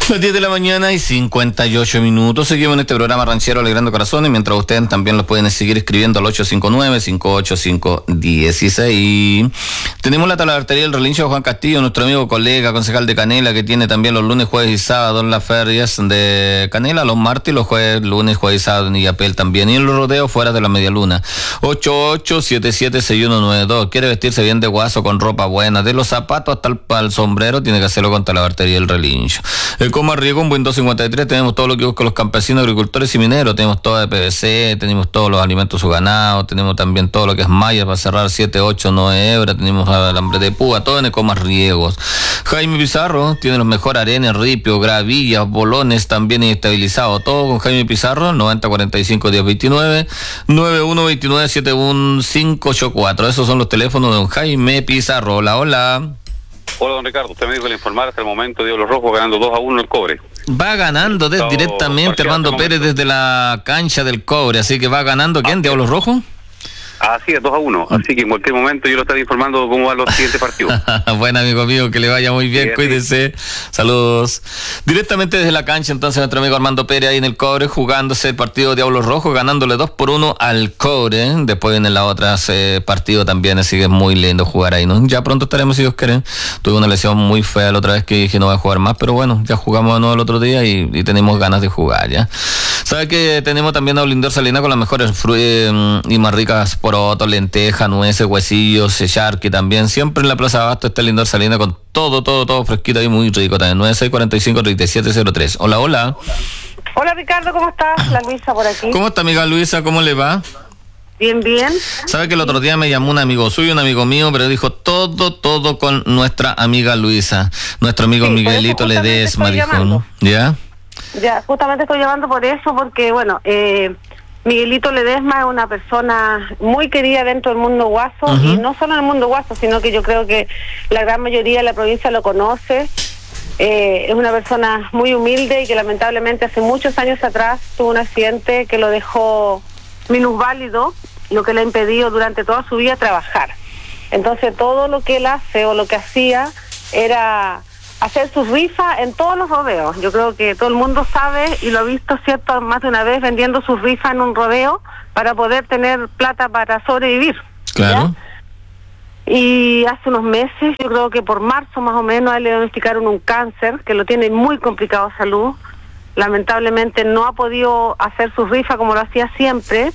Las 10 de la mañana y 58 minutos. Seguimos en este programa Ranchero Alegrando Corazones, mientras ustedes también los pueden seguir escribiendo al 859-585-16. Tenemos la talabartería del Relincho Juan Castillo, nuestro amigo colega, concejal de Canela, que tiene también los lunes, jueves y sábados las ferias de Canela, los martes y los jueves, lunes, jueves y sábados en Illapel también. Y en los rodeos fuera de la media luna. 88776192. Quiere vestirse bien de guaso, con ropa buena, de los zapatos hasta el sombrero, tiene que hacerlo con talabartería del Relincho. Como Riego, un buen 253, tenemos todo lo que buscan los campesinos, agricultores y mineros, tenemos todo de PVC, tenemos todos los alimentos su ganado, tenemos también todo lo que es malla para cerrar 7, 8, 9 hebras, tenemos alambre de púa, todo en Ecomas Riegos. Jaime Pizarro tiene los mejores arenes, ripio, gravillas, bolones también estabilizados, todo con Jaime Pizarro, 9045-1029, 9129-71584, esos son los teléfonos de don Jaime Pizarro. Hola, hola. Hola, don Ricardo. Usted me dijo que le informara hasta el momento Diablo Rojo ganando 2-1 el Cobre. Va ganando directamente Armando Pérez desde la cancha del Cobre, así que va ganando. ¿Quién? ¿Diablo Rojo? Así es, 2-1. Así que en cualquier momento yo lo estaré informando cómo van los siguientes partidos. Buen amigo mío, que le vaya muy bien, cuídese. Saludos. Directamente desde la cancha, entonces, nuestro amigo Armando Pérez ahí en el Cobre, jugándose el partido Diablo Rojo, ganándole 2-1 al Cobre. Después viene la otra partido también, así que es muy lindo jugar ahí, ¿no? Ya pronto estaremos, si Dios quiere. Tuve una lesión muy fea la otra vez que dije no voy a jugar más, pero bueno, ya jugamos de nuevo el otro día y tenemos ganas de jugar, ¿ya? ¿Sabe que tenemos también a Olindor Salina con las mejores y más ricas porotos, lentejas, nueces, huesillos, charqui también? Siempre en la Plaza Abasto está Olindor Salina con todo fresquito y muy rico también. 9645-3703. Hola, hola. Hola Ricardo, ¿cómo estás? La Luisa por aquí. ¿Cómo está, amiga Luisa? ¿Cómo le va? Bien. ¿Sabe que el otro día me llamó un amigo suyo, un amigo mío, pero dijo todo con nuestra amiga Luisa? Nuestro amigo Miguelito Ledesma dijo, ¿no? ¿Ya? Ya, justamente estoy llamando por eso, porque bueno, Miguelito Ledesma es una persona muy querida dentro del mundo guaso, y no solo en el mundo guaso, sino que yo creo que la gran mayoría de la provincia lo conoce. Es una persona muy humilde y que lamentablemente hace muchos años atrás tuvo un accidente que lo dejó minusválido, lo que le ha impedido durante toda su vida trabajar. Entonces todo lo que él hace o lo que hacía era hacer sus rifas en todos los rodeos. Yo creo que todo el mundo sabe y lo ha visto, cierto, más de una vez vendiendo sus rifas en un rodeo para poder tener plata para sobrevivir. Claro. ¿Ya? Y hace unos meses, yo creo que por marzo más o menos, a él le diagnosticaron un cáncer que lo tiene muy complicado de salud. Lamentablemente no ha podido hacer sus rifas como lo hacía siempre,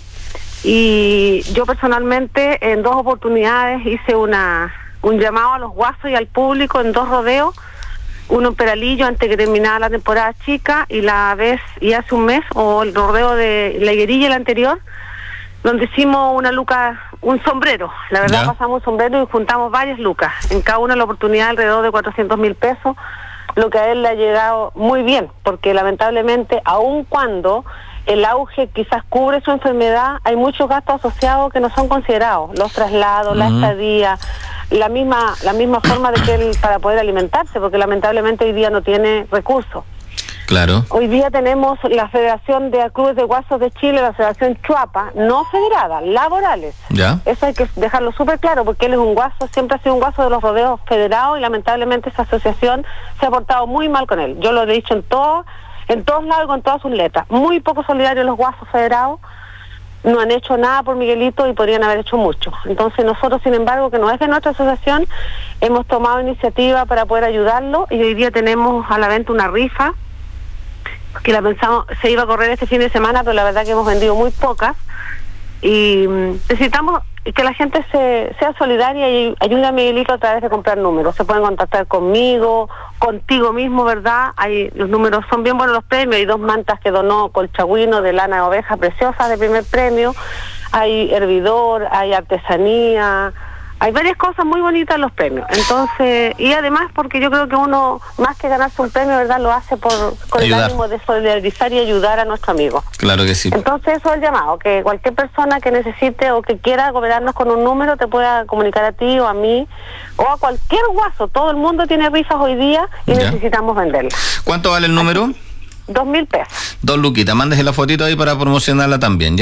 y yo personalmente en 2 oportunidades hice un llamado a los guasos y al público en 2 rodeos, uno en Peralillo antes que terminara la temporada chica, y hace un mes, o el rodeo de La Higuerilla el anterior, donde hicimos un sombrero. La verdad, pasamos un sombrero y juntamos varias lucas, en cada una la oportunidad alrededor de 400,000 pesos, lo que a él le ha llegado muy bien, porque lamentablemente, aun cuando el auge quizás cubre su enfermedad, hay muchos gastos asociados que no son considerados, los traslados, la estadía, la misma forma de que él para poder alimentarse, porque lamentablemente hoy día no tiene recursos. Claro. Hoy día tenemos la Federación de Clubes de Guasos de Chile, la Federación Chuapa, no federada, laborales. Ya. Eso hay que dejarlo súper claro, porque él es un guaso, siempre ha sido un guaso de los rodeos federados, y lamentablemente esa asociación se ha portado muy mal con él. Yo lo he dicho en todos lados, con todas sus letras. Muy poco solidarios los guasos federados, no han hecho nada por Miguelito y podrían haber hecho mucho. Entonces nosotros, sin embargo, que no es de nuestra asociación, hemos tomado iniciativa para poder ayudarlo, y hoy día tenemos a la venta una rifa que la pensamos, se iba a correr este fin de semana, pero la verdad que hemos vendido muy pocas, y necesitamos que la gente sea solidaria y ayude a Miguelito a través de comprar números. Se pueden contactar conmigo, contigo mismo, ¿verdad? Los números son bien buenos, los premios. Hay 2 mantas que donó Colchagüino de lana de oveja preciosas de primer premio, hay hervidor, hay artesanía, hay varias cosas muy bonitas en los premios. Entonces, y además porque yo creo que uno, más que ganarse un premio, ¿verdad?, lo hace con el ánimo de solidarizar y ayudar a nuestro amigo. Claro que sí. Entonces eso es el llamado, que cualquier persona que necesite o que quiera gobernarnos con un número te pueda comunicar a ti o a mí o a cualquier guaso. Todo el mundo tiene rifas hoy día y necesitamos venderlas. ¿Cuánto vale el número? 2,000 pesos. 2 luquitas, mándese la fotito ahí para promocionarla también, ¿ya?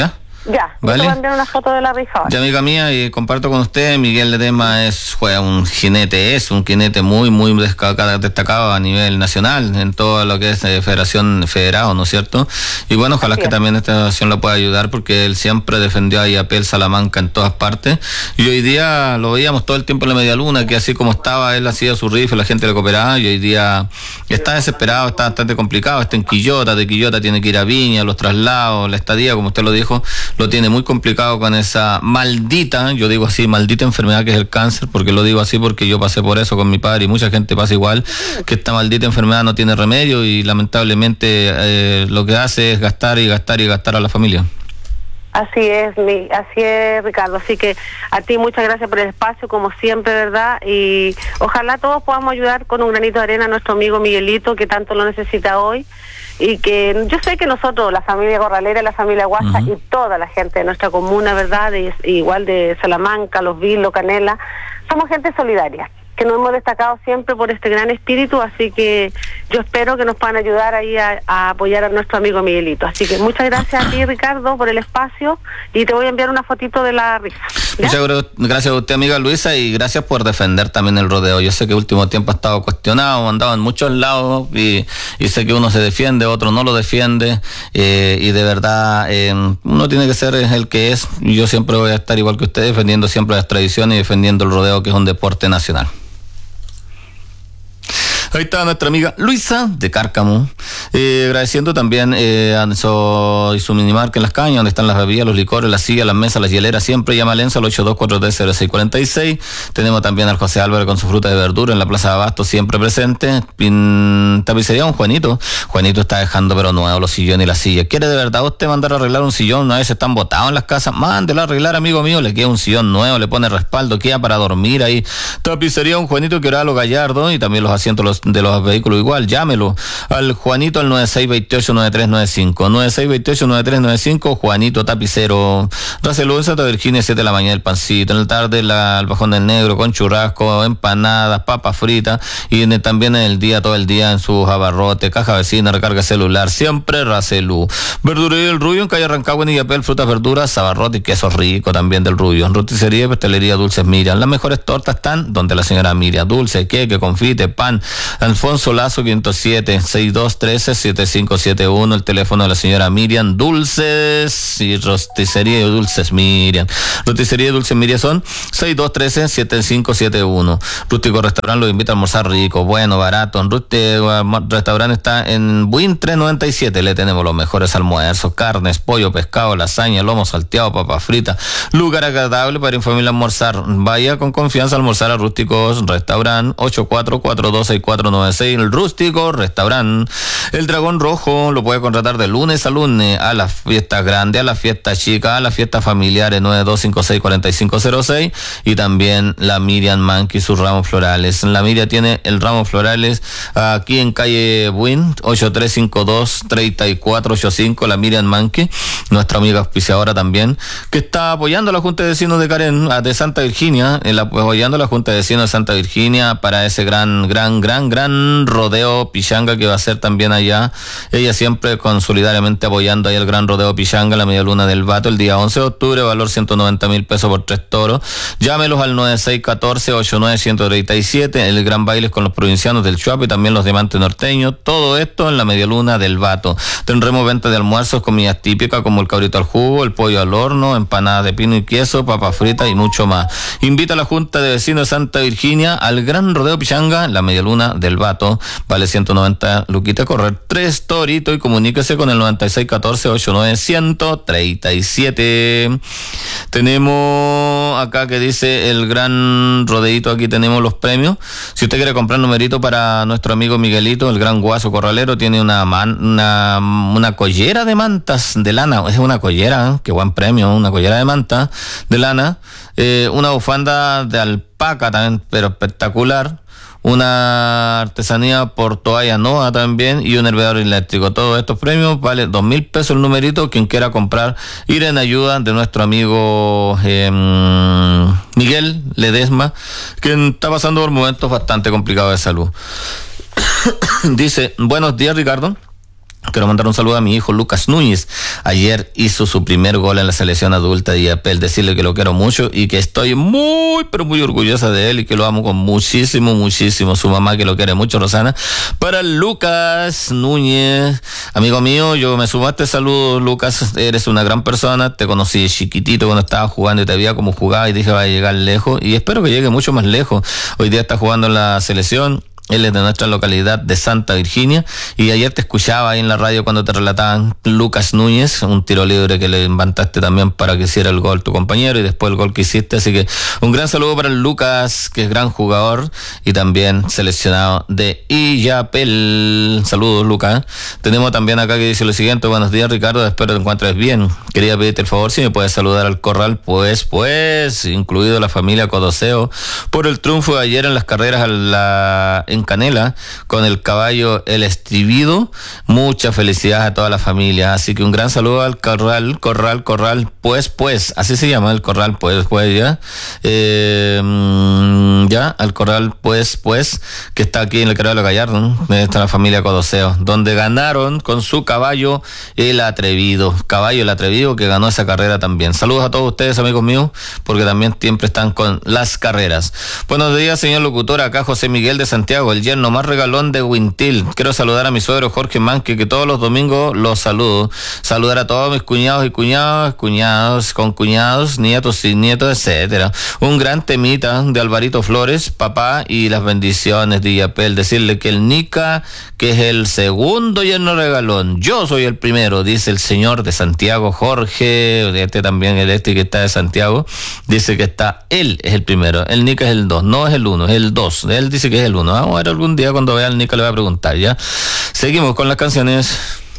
Ya, ¿vale? te voy a enviar una foto de la rifa. Ya, amiga mía, y comparto con usted, Miguel Ledesma juega un jinete muy, muy destacado a nivel nacional en todo lo que es Federación Federado, ¿no es cierto? Y bueno, ojalá que también esta asociación lo pueda ayudar, porque él siempre defendió a IAPEL Salamanca en todas partes, y hoy día lo veíamos todo el tiempo en la media luna, que así como estaba, él hacía su rifa, la gente le cooperaba, y hoy día está desesperado, está bastante complicado, está en Quillota, de Quillota tiene que ir a Viña, los traslados, la estadía, como usted lo dijo, lo tiene muy complicado con esa maldita, yo digo así, maldita enfermedad que es el cáncer, porque lo digo así porque yo pasé por eso con mi padre y mucha gente pasa igual, que esta maldita enfermedad no tiene remedio y lamentablemente lo que hace es gastar y gastar y gastar a la familia. Así es, Ricardo. Así que a ti muchas gracias por el espacio, como siempre, ¿verdad? Y ojalá todos podamos ayudar con un granito de arena a nuestro amigo Miguelito, que tanto lo necesita hoy. Y que yo sé que nosotros, la familia Corralera, la familia Guasa y toda la gente de nuestra comuna, ¿verdad? Igual de Salamanca, Los Vilos, Canela, somos gente solidaria, que nos hemos destacado siempre por este gran espíritu, así que yo espero que nos puedan ayudar ahí a apoyar a nuestro amigo Miguelito. Así que muchas gracias a ti, Ricardo, por el espacio, y te voy a enviar una fotito de la rifa. Muchas gracias a usted, amiga Luisa, y gracias por defender también el rodeo. Yo sé que último tiempo ha estado cuestionado, andado en muchos lados, y sé que uno se defiende, otro no lo defiende, y de verdad uno tiene que ser el que es, y yo siempre voy a estar igual que usted, defendiendo siempre las tradiciones y defendiendo el rodeo, que es un deporte nacional. Ahí está nuestra amiga Luisa de Cárcamo, agradeciendo también a su minimarca en Las Cañas, donde están las bebidas, los licores, las sillas, las mesas, las hieleras. Siempre llama a Lenzo al 82430646. Tenemos también al José Álvarez con su fruta de verdura en la Plaza de Abasto, siempre presente. Tapicería un Juanito. Juanito está dejando pero nuevo los sillones y las sillas. ¿Quiere de verdad usted mandar a arreglar un sillón? A veces están botados en las casas. Mándelo a arreglar, amigo mío. Le queda un sillón nuevo, le pone respaldo, queda para dormir ahí. Tapicería un Juanito, que era lo Gallardo, y también los asientos de los vehículos igual. Llámelo al Juanito al 9628-9395. 9628-9395, Juanito Tapicero. Racelo en Santa Virginia, 7 de la mañana el pancito. En la tarde el bajón del negro con churrasco, empanadas, papas fritas, y también en el día, todo el día en sus abarrotes, caja vecina, recarga celular. Siempre Racelu. Verdurería El Rubio en calle Rancagua, en Illapel, frutas, verduras, abarrote y queso rico también del Rubio. En roticería y pastelería Dulces Miriam. Las mejores tortas están donde la señora Miriam. Dulce, queque, confite, pan. Alfonso Lazo 507-6213-7571, el teléfono de la señora Miriam. Dulces y roticería y Dulces Miriam. Roticería y Dulces Miriam son 6213-7571. Rústico Restaurante lo invita a almorzar rico, bueno, barato. En Rústico Restaurante está en Buin 397. Le tenemos los mejores almuerzos, carnes, pollo, pescado, lasaña, lomo salteado, papas fritas. Lugar agradable para ir en familia a almorzar. Vaya con confianza a almorzar a Rústicos Restaurante, 84426496. El Rústico Restaurante. El Dragón Rojo lo puede contratar de lunes a lunes, a las fiestas grandes, a las fiestas chicas, a las fiestas familiares, 9256-4506, y también la Miriam Manqui y sus ramos florales. La Miriam tiene el ramo florales aquí en calle Buin, 8352-3485, la Miriam Manqui, nuestra amiga auspiciadora también, que está apoyando a la Junta de Vecinos de Carén, de Santa Virginia, apoyando a la Junta de Vecinos de Santa Virginia para ese gran rodeo Pichanga que va a ser también allá. Ella siempre solidariamente apoyando ahí el gran rodeo Pichanga, la media luna del Vato, el día 11 de octubre, valor 190,000 pesos por 3 toros. Llámelos al 9614-89137, el gran baile con los provincianos del Chuape y también los diamantes norteños. Todo esto en la media luna del Vato. Tendremos venta de almuerzos, comidas típicas como el cabrito al jugo, el pollo al horno, empanadas de pino y queso, papas fritas y mucho más. Invita a la Junta de Vecinos de Santa Virginia al gran rodeo Pichanga, la media luna del Vato. Vale 190 luquita, correr 3 toritos, y comuníquese con el 9614-89137. Tenemos acá que dice el gran rodeito, aquí tenemos los premios. Si usted quiere comprar numerito para nuestro amigo Miguelito, el gran guaso corralero, tiene una collera de mantas de lana. Es una collera, qué buen premio, una collera de manta de lana, una bufanda de alpaca también, pero espectacular. Una artesanía por toalla Noa también, y un hervedor eléctrico. Todos estos premios vale 2,000 pesos el numerito. Quien quiera comprar, ir en ayuda de nuestro amigo Miguel Ledesma, que está pasando por momentos bastante complicados de salud. Dice: buenos días, Ricardo. Quiero mandar un saludo a mi hijo Lucas Núñez. Ayer hizo su primer gol en la selección adulta de IAPEL. Decirle que lo quiero mucho y que estoy muy, pero muy orgullosa de él y que lo amo con muchísimo, muchísimo. Su mamá que lo quiere mucho, Rosana. Para Lucas Núñez, amigo mío, yo me sumo a este saludo, Lucas. Eres una gran persona. Te conocí chiquitito cuando estaba jugando y te veía como jugaba y dije va a llegar lejos. Y espero que llegue mucho más lejos. Hoy día está jugando en la selección. Él es de nuestra localidad de Santa Virginia y ayer te escuchaba ahí en la radio cuando te relataban Lucas Núñez, un tiro libre que le levantaste también para que hiciera el gol tu compañero y después el gol que hiciste, así que un gran saludo para el Lucas, que es gran jugador y también seleccionado de IAPEL. Saludos, Lucas. Tenemos también acá que dice lo siguiente: buenos días, Ricardo, espero te encuentres bien. Quería pedirte el favor si me puedes saludar al corral, pues, incluido la familia Codoseo, por el triunfo de ayer en las carreras en Canela con el caballo El Estribido. Mucha felicidad a toda la familia, así que un gran saludo al corral, pues, así se llama el corral, pues, ya, al corral, pues, que está aquí en el Carrero Gallardo, ¿no? Está la familia Codoseo, donde ganaron con su caballo El Atrevido, que ganó esa carrera también. Saludos a todos ustedes, amigos míos, porque también siempre están con las carreras. Buenos días, señor locutor, acá José Miguel de Santiago, el yerno más regalón de Huintil. Quiero saludar a mi suegro Jorge Manque, que todos los domingos los saludo. Saludar a todos mis cuñados y cuñados, con cuñados, nietos y nietos, etcétera. Un gran temita de Alvarito Flores, papá, y las bendiciones de IAPEL. Decirle que el Nica, que es el segundo yerno regalón, yo soy el primero, dice el señor de Santiago, Jorge, también el que está de Santiago, dice que él es el primero, el Nica es el 2, no es el 1, es el 2, él dice que es el 1. Vamos a ver algún día cuando vea al Nica le voy a preguntar, ¿ya? Seguimos con las canciones.